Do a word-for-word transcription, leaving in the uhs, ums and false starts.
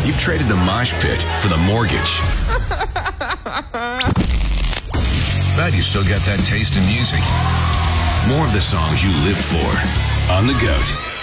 You've traded the mosh pit for the mortgage. But you still got that taste in music. More of the songs you live for on The Goat.